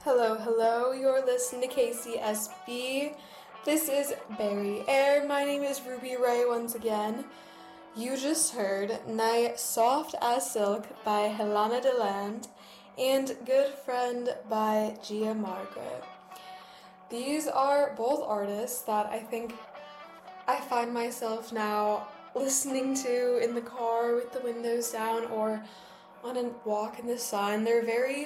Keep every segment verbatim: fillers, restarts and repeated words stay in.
Hello, hello. You're listening to K C S B. This is Barry Air. My name is Ruby Ray once again. You just heard Night Soft as Silk by Helena DeLand and Good Friend by Gia Margaret. These are both artists that I think I find myself now listening to in the car with the windows down or on a walk in the sun. They're very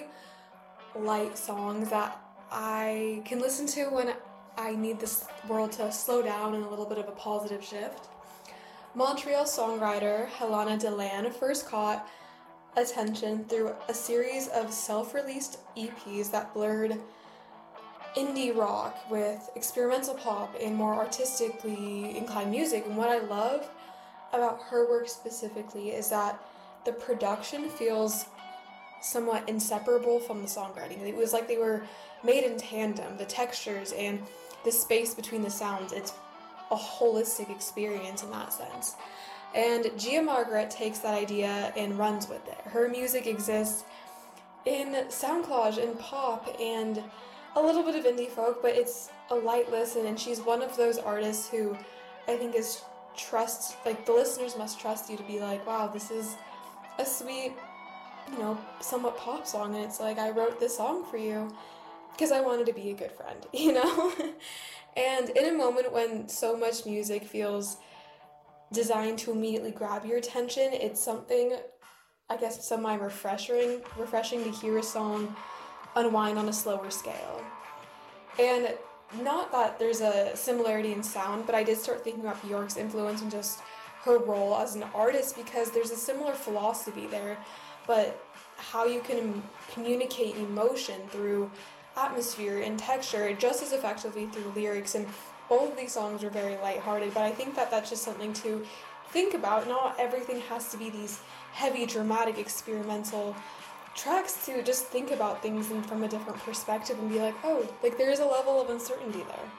light songs that I can listen to when I need this world to slow down and a little bit of a positive shift. Montreal songwriter Helena DeLand first caught attention through a series of self-released E Ps that blurred indie rock with experimental pop and more artistically inclined music. And what I love about her work specifically is that the production feels somewhat inseparable from the songwriting. It was like they were made in tandem. The textures and the space between the sounds, it's a holistic experience in that sense. And Gia Margaret takes that idea and runs with it. Her music exists in sound collage and pop and a little bit of indie folk, but it's a light listen, and she's one of those artists who I think is trust, like the listeners must trust you to be like, wow, this is a sweet, you know, somewhat pop song, and it's like, I wrote this song for you because I wanted to be a good friend, you know? And in a moment when so much music feels designed to immediately grab your attention, it's something, I guess, semi-refreshing, refreshing to hear a song unwind on a slower scale. And not that there's a similarity in sound, but I did start thinking about Bjork's influence and just her role as an artist, because there's a similar philosophy there, but how you can communicate emotion through atmosphere and texture just as effectively through lyrics. And both of these songs are very lighthearted, but I think that that's just something to think about. Not everything has to be these heavy, dramatic, experimental tracks. To just think about things in, from a different perspective and be like, oh, like there is a level of uncertainty there.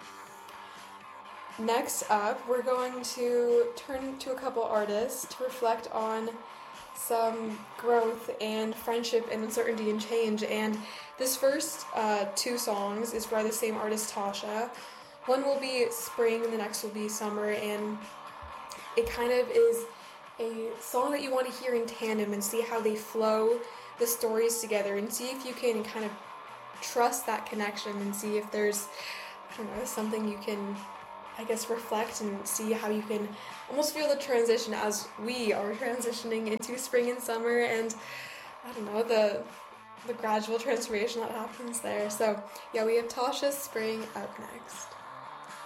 Next up, we're going to turn to a couple artists to reflect on some growth and friendship and uncertainty and change. And this first uh, two songs is by the same artist, Tasha. One will be spring and the next will be summer, and it kind of is a song that you want to hear in tandem and see how they flow the stories together and see if you can kind of trust that connection and see if there's, I don't know, something you can, I guess, reflect and see how you can almost feel the transition as we are transitioning into spring and summer, and I don't know, the the gradual transformation that happens there. So yeah, we have Tasha's Spring up next.